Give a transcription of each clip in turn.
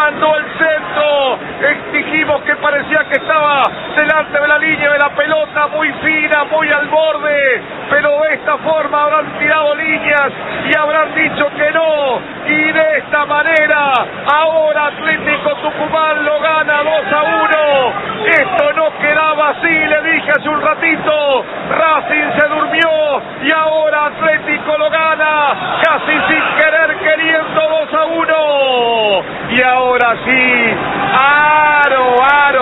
mandó el centro, dijimos que parecía que estaba delante de la línea de la pelota, muy fina, muy al borde, pero de esta forma habrán tirado líneas y habrán dicho que no, y de esta manera ahora Atlético Tucumán lo gana 2-1. Esto no quedaba así, le dije hace un ratito, Racing se durmió y ahora Atlético lo gana casi sin querer queriendo 2-1. Y ahora sí, aro.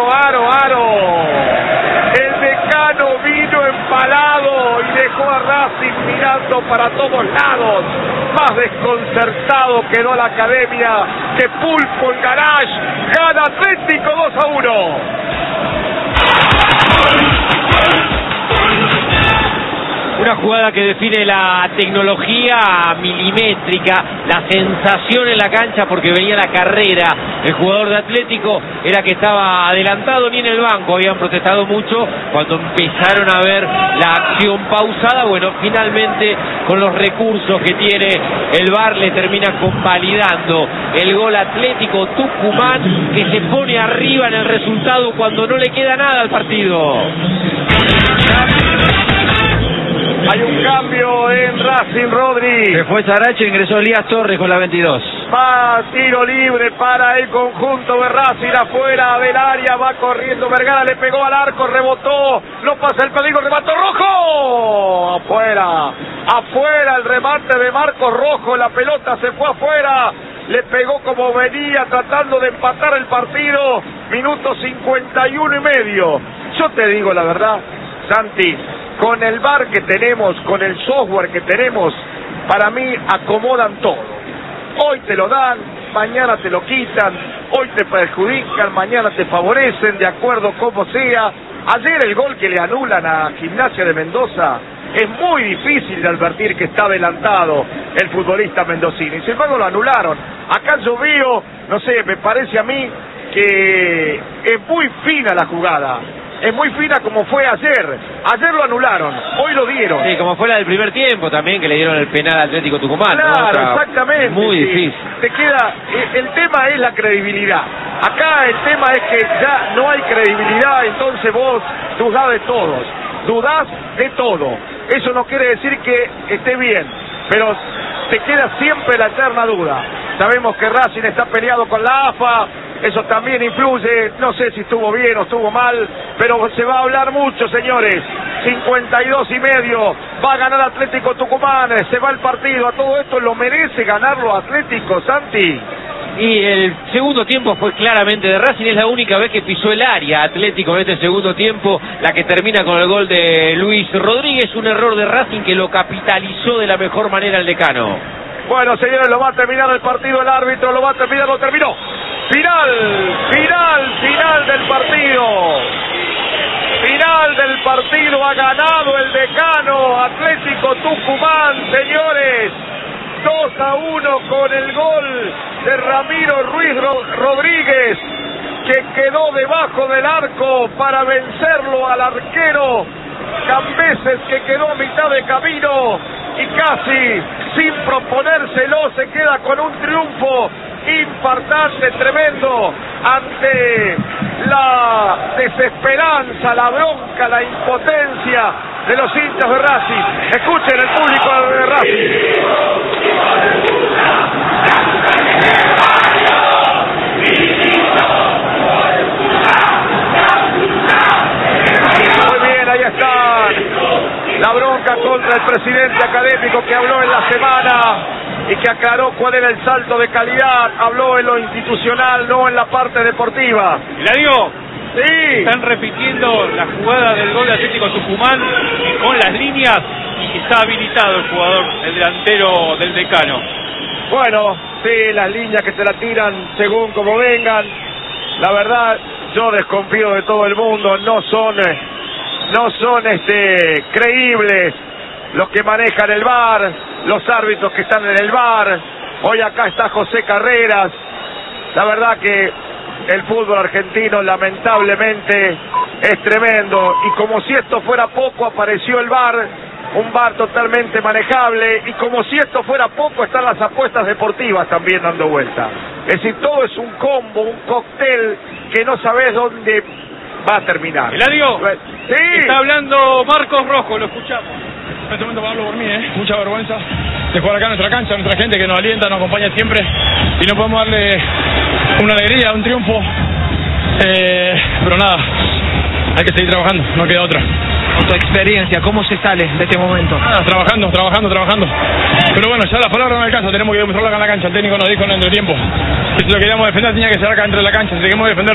El decano vino empalado y dejó a Racing mirando para todos lados. Más desconcertado quedó la academia que Pulpo en Garage. Gana Atlético 2-1. Una jugada que define la tecnología milimétrica, la sensación en la cancha, porque venía la carrera. El jugador de Atlético era que estaba adelantado, ni en el banco habían protestado mucho. Cuando empezaron a ver la acción pausada, bueno, finalmente con los recursos que tiene el VAR le termina convalidando el gol Atlético Tucumán, que se pone arriba en el resultado cuando no le queda nada al partido. Hay un cambio en Racing, Rodri. Se fue Saracho, ingresó Elías Torres con la 22. Va tiro libre para el conjunto de Racing afuera del área. Va corriendo Vergara, le pegó al arco, rebotó. No pasa el peligro, remató Rojo. Afuera el remate de Marcos Rojo. La pelota se fue afuera. Le pegó como venía tratando de empatar el partido. Minuto 51 y medio. Yo te digo la verdad, Santi, con el VAR que tenemos, con el software que tenemos, para mí acomodan todo. Hoy te lo dan, mañana te lo quitan, hoy te perjudican, mañana te favorecen, de acuerdo como sea. Ayer el gol que le anulan a Gimnasia de Mendoza, es muy difícil de advertir que está adelantado el futbolista mendocino. Sin embargo lo anularon. Acá llovió, no sé, me parece a mí que es muy fina la jugada. Es muy fina como fue ayer. Ayer lo anularon, hoy lo dieron. Sí, como fue la del primer tiempo también, que le dieron el penal al Atlético Tucumán. Claro, ¿no? exactamente. Muy difícil. Te queda, el tema es la credibilidad. Acá el tema es que ya no hay credibilidad, entonces vos dudás de todos. Dudás de todo. Eso no quiere decir que esté bien, pero te queda siempre la eterna duda. Sabemos que Racing está peleado con la AFA. Eso también influye, no sé si estuvo bien o estuvo mal, pero se va a hablar mucho, señores. 52 y medio, va a ganar Atlético Tucumán, se va el partido. A todo esto lo merece ganarlo Atlético, Santi. Y el segundo tiempo fue claramente de Racing, es la única vez que pisó el área Atlético en este segundo tiempo, la que termina con el gol de Luis Rodríguez, un error de Racing que lo capitalizó de la mejor manera el decano. Bueno, señores, lo va a terminar el partido, el árbitro lo va a terminar, lo terminó. Final del partido. Final del partido, ha ganado el decano Atlético Tucumán, señores. 2-1 con el gol de Ramiro Ruiz Rodríguez, que quedó debajo del arco para vencerlo al arquero Cambeses, que quedó a mitad de camino y casi sin proponérselo se queda con un triunfo impactante, tremendo, ante la desesperanza, la bronca, la impotencia de los hinchas de Racing. Escuchen el público de Racing. Muy bien, ahí está la bronca contra el presidente académico que habló en la semana y que aclaró cuál era el salto de calidad. Habló en lo institucional, no en la parte deportiva. ¿Y la digo? Sí. Están repitiendo la jugada del gol de Atlético Tucumán con las líneas y está habilitado el jugador, el delantero del decano. Bueno, sí, las líneas que se la tiran según como vengan. La verdad, yo desconfío de todo el mundo, no son creíbles los que manejan el VAR, los árbitros que están en el VAR. Hoy acá está José Carreras. La verdad que el fútbol argentino lamentablemente es tremendo, y como si esto fuera poco apareció el VAR, un VAR totalmente manejable, y como si esto fuera poco están las apuestas deportivas también dando vuelta. Es decir, todo es un combo, un cóctel que no sabes dónde va a terminar. Eladio, sí. Está hablando Marcos Rojo, lo escuchamos. En este momento hablo por mí, mucha vergüenza de jugar acá en nuestra cancha, nuestra gente que nos alienta, nos acompaña siempre y no podemos darle una alegría, un triunfo, pero nada, hay que seguir trabajando, no queda otra. Con tu experiencia, ¿cómo se sale de este momento? Nada, trabajando. Pero bueno, ya la palabra no alcanza, tenemos que demostrarlo acá en la cancha. El técnico nos dijo en el entretiempo que si lo queríamos defender tenía que ser acá dentro de la cancha. Si queremos defender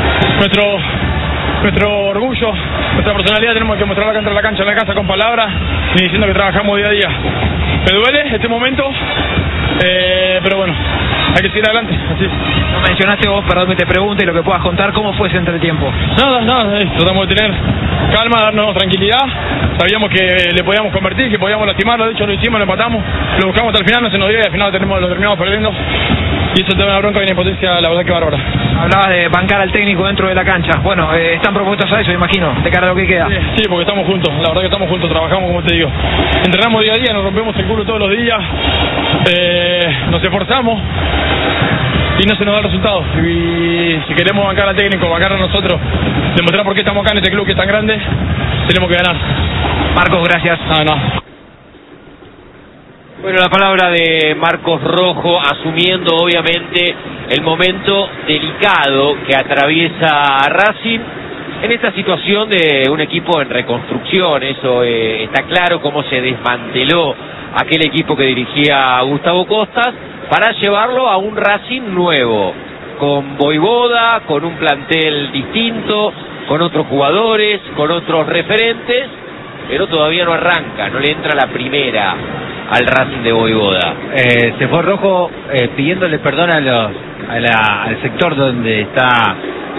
nuestro orgullo, nuestra personalidad, tenemos que mostrarla acá dentro de la cancha, no alcanza con palabras ni diciendo que trabajamos día a día. Me duele este momento, pero bueno, hay que seguir adelante, así. No mencionaste vos, perdón que te pregunte, lo que puedas contar, ¿cómo fue ese entretiempo? Nada, tratamos de tener calma, darnos tranquilidad, sabíamos que le podíamos convertir, que podíamos lastimarlo, de hecho lo hicimos, lo empatamos, lo buscamos hasta el final, no se nos dio y al final lo terminamos perdiendo y eso te da una bronca y una impotencia, la verdad que bárbara. Hablabas de bancar al técnico dentro de la cancha, bueno, están propuestos a eso, imagino, de cara a lo que queda. Sí, porque estamos juntos, la verdad que estamos juntos, trabajamos como te digo, entrenamos día a día, nos rompemos el culo todos los días, nos esforzamos y no se nos da el resultado. Y si queremos bancar al técnico, bancar a nosotros, demostrar por qué estamos acá en este club que es tan grande, tenemos que ganar. Marcos, gracias. No. Bueno, la palabra de Marcos Rojo, asumiendo obviamente el momento delicado que atraviesa Racing en esta situación de un equipo en reconstrucción. Eso está claro, cómo se desmanteló aquel equipo que dirigía Gustavo Costas para llevarlo a un Racing nuevo, con Voivoda, con un plantel distinto, con otros jugadores, con otros referentes, pero todavía no arranca, no le entra la primera al Racing de Voivoda. Se fue Rojo pidiéndole perdón al sector donde está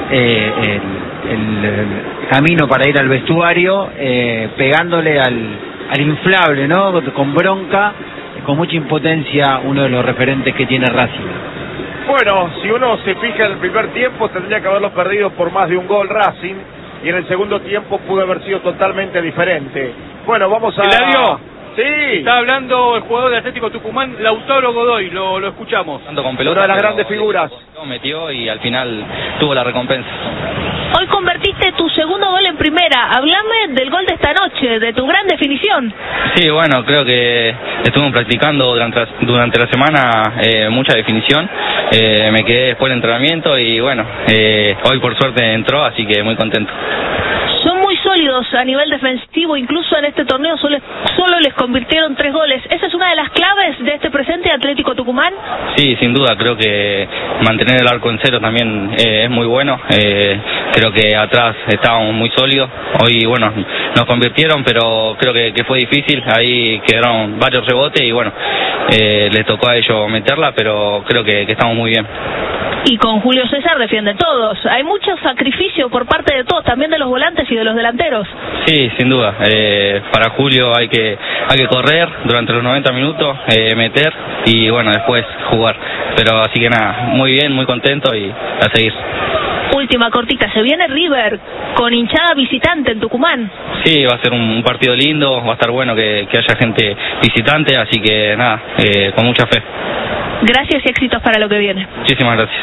el camino para ir al vestuario, pegándole al inflable, ¿no? Con bronca, con mucha impotencia, uno de los referentes que tiene Racing. Bueno, si uno se fija en el primer tiempo, tendría que haberlo perdido por más de un gol Racing, y en el segundo tiempo pudo haber sido totalmente diferente. Bueno, vamos a... Eladio, sí. Está hablando el jugador de Atlético Tucumán, Lautaro Godoy, lo escuchamos. Con pelota, una de las grandes figuras. Metió y al final tuvo la recompensa. Hoy convertiste tu segundo gol en primera. Hablame del gol de esta noche, de tu gran definición. Sí, bueno, creo que estuvimos practicando durante la semana mucha definición. Me quedé después del entrenamiento y bueno, hoy por suerte entró, así que muy contento. Son muy sólidos a nivel defensivo, incluso en este torneo solo les convirtieron 3 goles. ¿Esa es una de las claves de este presente Atlético Tucumán? Sí, sin duda, creo que mantener el arco en cero también es muy bueno. Creo que atrás estábamos muy sólidos. Hoy, bueno, nos convirtieron, pero creo que fue difícil. Ahí quedaron varios rebotes y bueno, les tocó a ellos meterla, pero creo que estamos muy bien. Y con Julio César defienden todos. Hay mucho sacrificio por parte de todos, también de los volantes y de los delanteros. Sí, sin duda. Para Julio hay que correr durante los 90 minutos, meter y bueno, después jugar. Pero así que nada, muy bien, muy contento y a seguir. Última cortita, se viene River con hinchada visitante en Tucumán. Sí, va a ser un partido lindo, va a estar bueno que haya gente visitante, así que nada, con mucha fe. Gracias y éxitos para lo que viene. Muchísimas gracias.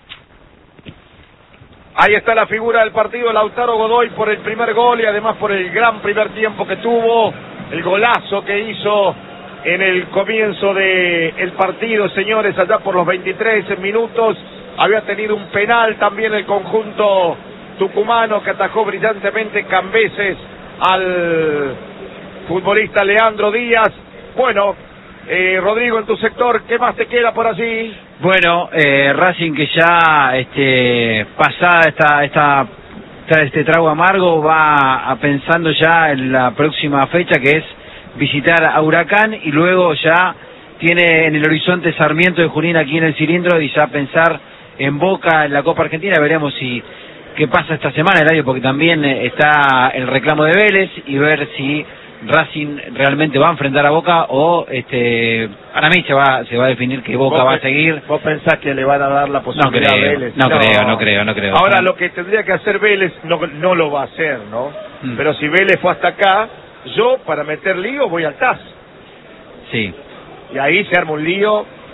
Ahí está la figura del partido, Lautaro Godoy, por el primer gol y además por el gran primer tiempo que tuvo, el golazo que hizo en el comienzo del partido, señores, allá por los 23 minutos. Había tenido un penal también el conjunto tucumano que atajó brillantemente Cambeses al futbolista Leandro Díaz. Bueno, Rodrigo, en tu sector, ¿qué más te queda por allí? Bueno, Racing que ya pasada este trago amargo va pensando ya en la próxima fecha, que es visitar a Huracán, y luego ya tiene en el horizonte Sarmiento de Junín aquí en el cilindro, y ya pensar en Boca en la Copa Argentina. Veremos qué pasa esta semana, Eladio, porque también está el reclamo de Vélez, y ver si Racing realmente va a enfrentar a Boca o para mí se va a definir que Boca va a seguir. ¿Vos pensás que le van a dar la posibilidad a Vélez? No creo. Ahora lo que tendría que hacer Vélez no lo va a hacer, ¿no? Pero si Vélez fue hasta acá, yo para meter lío voy al TAS. Sí. Y ahí se arma un lío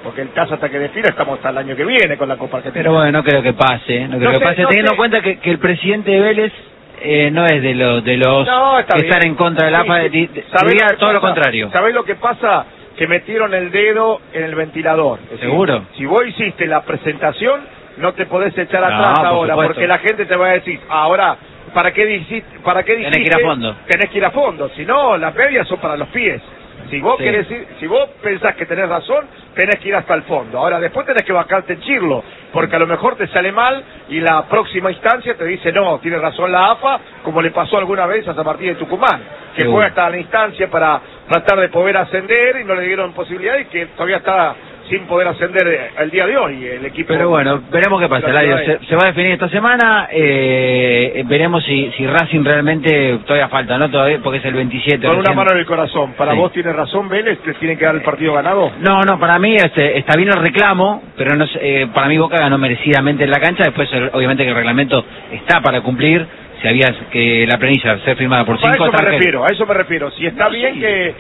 porque el caso hasta que defina estamos hasta el año que viene con la Copa Argentina. Pero bueno, no creo que pase, teniendo en cuenta que el presidente de Vélez no es de los que están en contra de la AFA, diría todo lo contrario. ¿Sabés lo que pasa? Que metieron el dedo en el ventilador. ¿Seguro? Si vos hiciste la presentación, no te podés echar atrás ahora, porque la gente te va a decir, ahora, ¿para qué dijiste? Tenés que ir a fondo. Tenés que ir a fondo, si no, las medias son para los pies. Si vos querés ir, si vos pensás que tenés razón, tenés que ir hasta el fondo. Ahora, después tenés que bajarte en chirlo, porque a lo mejor te sale mal y la próxima instancia te dice, no, tiene razón la AFA, como le pasó alguna vez a San Martín de Tucumán, que fue hasta la instancia para tratar de poder ascender y no le dieron posibilidad y que todavía está sin poder ascender el día de hoy el equipo. Pero bueno, veremos qué pasa, Eladio. Se va a definir esta semana, veremos si Racing realmente todavía falta, ¿no? Todavía, porque es el 27. Con una mano en el corazón, ¿para vos tiene razón Vélez? ¿Les tiene que dar el partido ganado? No, para mí está bien el reclamo, pero no, para mí Boca ganó merecidamente en la cancha, después obviamente que el reglamento está para cumplir, si había que la planilla ser firmada por 5 a eso me refiero, si está bien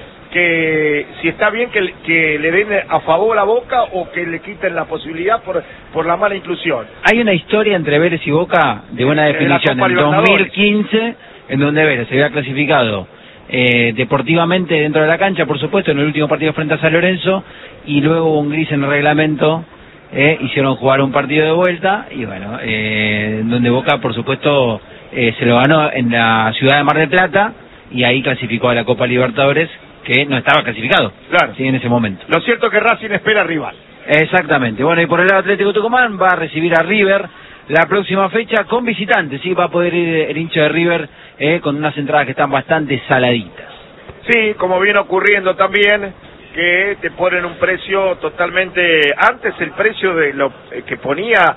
si está bien que le den a favor a Boca o que le quiten la posibilidad por la mala inclusión. Hay una historia entre Vélez y Boca de buena definición en 2015, en donde Vélez se había clasificado deportivamente dentro de la cancha, por supuesto, en el último partido frente a San Lorenzo, y luego hubo un gris en el reglamento, hicieron jugar un partido de vuelta, y bueno, donde Boca, por supuesto, se lo ganó en la ciudad de Mar del Plata, y ahí clasificó a la Copa Libertadores, que no estaba clasificado, claro, sí, en ese momento. Lo cierto es que Racing espera rival. Exactamente. Bueno, y por el lado Atlético Tucumán va a recibir a River la próxima fecha con visitantes, sí, va a poder ir el hincha de River con unas entradas que están bastante saladitas. Sí, como viene ocurriendo también, que te ponen un precio totalmente, antes el precio de lo que ponía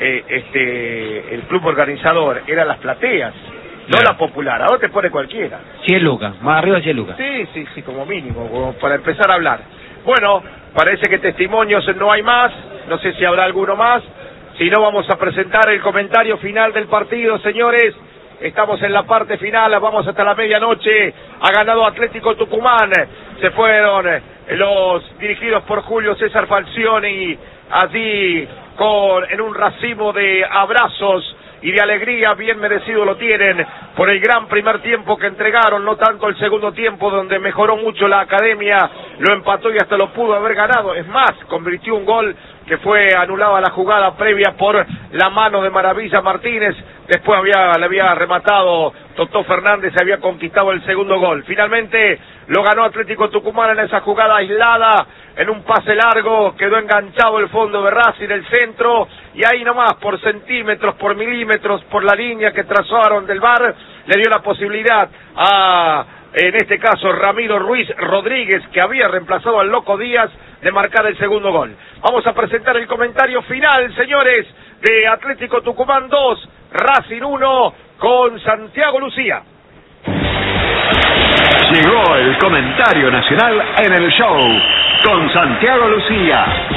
el club organizador eran las plateas, no la popular, ahora te pone cualquiera. 100 lucas, más arriba de 100 lucas. Sí, como mínimo, como para empezar a hablar. Bueno, parece que testimonios no hay más, no sé si habrá alguno más, si no vamos a presentar el comentario final del partido, señores. Estamos en la parte final, vamos hasta la medianoche, ha ganado Atlético Tucumán, se fueron los dirigidos por Julio César Falcioni, allí en un racimo de abrazos y de alegría, bien merecido lo tienen por el gran primer tiempo que entregaron, no tanto el segundo tiempo donde mejoró mucho la academia, lo empató y hasta lo pudo haber ganado, es más, convirtió un gol que fue anulada la jugada previa por la mano de Maravilla Martínez, después le había rematado Totó Fernández, había conquistado el segundo gol. Finalmente lo ganó Atlético Tucumán en esa jugada aislada, en un pase largo, quedó enganchado el fondo de Racing, el centro, y ahí nomás, por centímetros, por milímetros, por la línea que trazaron del VAR, le dio la posibilidad en este caso, Ramiro Ruiz Rodríguez, que había reemplazado al Loco Díaz, de marcar el segundo gol. Vamos a presentar el comentario final, señores, de Atlético Tucumán 2, Racing 1, con Santiago Lucía. Llegó el comentario nacional en el show, con Santiago Lucía.